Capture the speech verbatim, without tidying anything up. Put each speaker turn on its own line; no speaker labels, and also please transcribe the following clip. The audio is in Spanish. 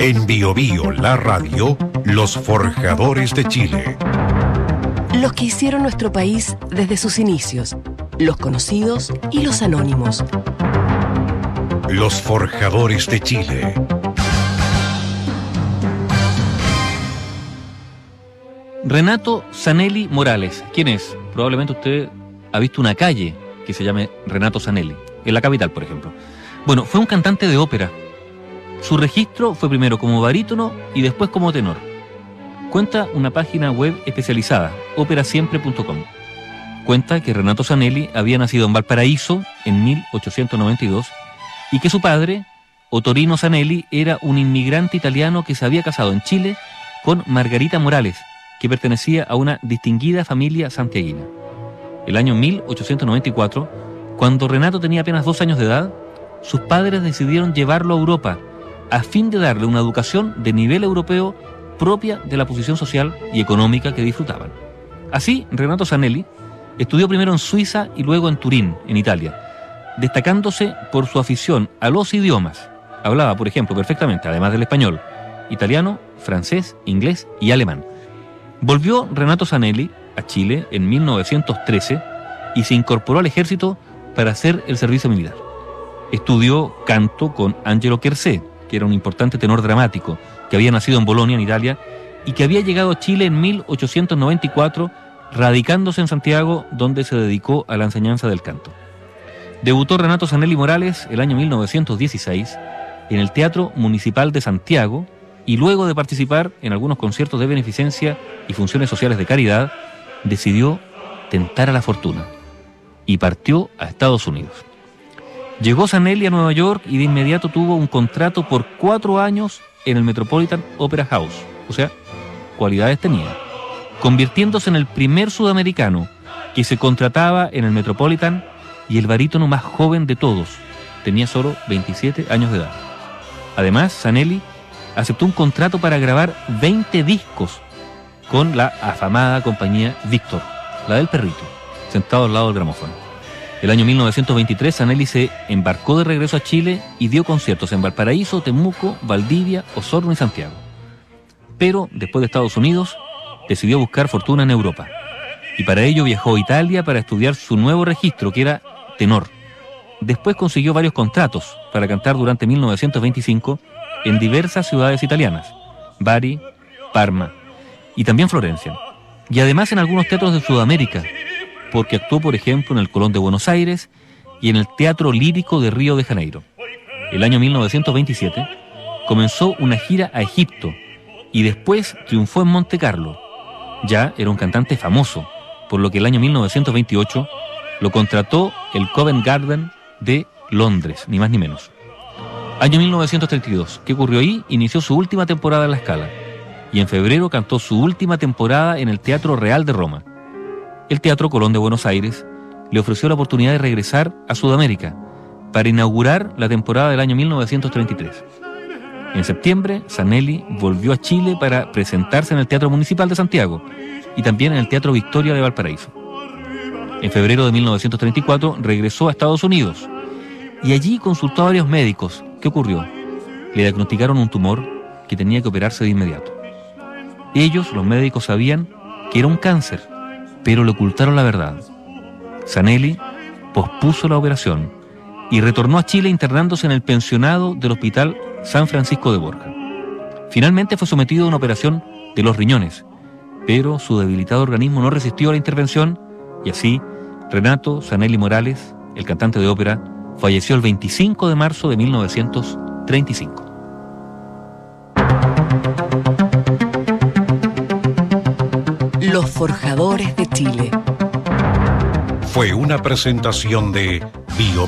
En Bio Bio, la radio, los forjadores de Chile.
Los que hicieron nuestro país desde sus inicios, los conocidos y los anónimos.
Los forjadores de Chile.
Renato Zanelli Morales. ¿Quién es? Probablemente usted ha visto una calle que se llame Renato Zanelli, en la capital, por ejemplo. Bueno, fue un cantante de ópera. Su registro fue primero como barítono y después como tenor. Cuenta una página web especializada, ópera siempre punto com. Cuenta que Renato Zanelli había nacido en Valparaíso en mil ochocientos noventa y dos y que su padre, Ottorino Zanelli, era un inmigrante italiano que se había casado en Chile con Margarita Morales, que pertenecía a una distinguida familia santiaguina. El año mil ochocientos noventa y cuatro, cuando Renato tenía apenas dos años de edad, sus padres decidieron llevarlo a Europa a fin de darle una educación de nivel europeo propia de la posición social y económica que disfrutaban. Así, Renato Zanelli estudió primero en Suiza y luego en Turín, en Italia, destacándose por su afición a los idiomas. Hablaba, por ejemplo, perfectamente, además del español, italiano, francés, inglés y alemán. Volvió Renato Zanelli a Chile en mil novecientos trece y se incorporó al ejército para hacer el servicio militar. Estudió canto con Angelo Kersé, que era un importante tenor dramático, que había nacido en Bolonia, en Italia, y que había llegado a Chile en mil ochocientos noventa y cuatro, radicándose en Santiago, donde se dedicó a la enseñanza del canto. Debutó Renato Zanelli Morales el año mil novecientos dieciséis en el Teatro Municipal de Santiago, y luego de participar en algunos conciertos de beneficencia y funciones sociales de caridad, decidió tentar a la fortuna y partió a Estados Unidos. Llegó Zanelli a Nueva York y de inmediato tuvo un contrato por cuatro años en el Metropolitan Opera House, o sea, cualidades tenía, convirtiéndose en el primer sudamericano que se contrataba en el Metropolitan y el barítono más joven de todos, tenía solo veintisiete años de edad. Además, Zanelli aceptó un contrato para grabar veinte discos con la afamada compañía Víctor, la del perrito, sentado al lado del gramófono. El año mil novecientos veintitrés, Zanelli se embarcó de regreso a Chile y dio conciertos en Valparaíso, Temuco, Valdivia, Osorno y Santiago. Pero, después de Estados Unidos, decidió buscar fortuna en Europa. Y para ello viajó a Italia para estudiar su nuevo registro, que era tenor. Después consiguió varios contratos para cantar durante mil novecientos veinticinco en diversas ciudades italianas, Bari, Parma y también Florencia. Y además en algunos teatros de Sudamérica, porque actuó, por ejemplo, en el Colón de Buenos Aires y en el Teatro Lírico de Río de Janeiro. El año mil novecientos veintisiete comenzó una gira a Egipto y después triunfó en Monte Carlo. Ya era un cantante famoso, por lo que el año mil novecientos veintiocho lo contrató el Covent Garden de Londres, ni más ni menos. Año mil novecientos treinta y dos. ¿Qué ocurrió ahí? Inició su última temporada en La Scala y en febrero cantó su última temporada en el Teatro Real de Roma. El Teatro Colón de Buenos Aires le ofreció la oportunidad de regresar a Sudamérica para inaugurar la temporada del año mil novecientos treinta y tres. En septiembre, Zanelli volvió a Chile para presentarse en el Teatro Municipal de Santiago y también en el Teatro Victoria de Valparaíso. En febrero de mil novecientos treinta y cuatro regresó a Estados Unidos y allí consultó a varios médicos. ¿Qué ocurrió? Le diagnosticaron un tumor que tenía que operarse de inmediato. Ellos, los médicos, sabían que era un cáncer, pero le ocultaron la verdad. Zanelli pospuso la operación y retornó a Chile internándose en el pensionado del Hospital San Francisco de Borja. Finalmente fue sometido a una operación de los riñones, pero su debilitado organismo no resistió a la intervención y así Renato Zanelli Morales, el cantante de ópera, falleció el veinticinco de marzo de mil novecientos treinta y cinco.
Los forjadores de Chile.
Fue una presentación de Bio